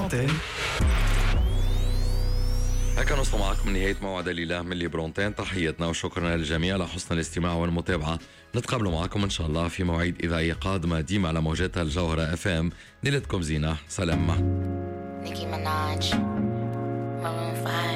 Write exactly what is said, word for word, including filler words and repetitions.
برونتين. هكا نوصل معكم نهاية موعد الإله من لي برونتين. تحياتنا وشكرنا للجميع لحسن الاستماع والمتابعة. نتقابل معكم إن شاء الله في مواعيد إذاعية قادمة ديما على موجات الجوهرة اف ام. نيلتكم زينة، سلام. Nicki Minaj, Maroon five.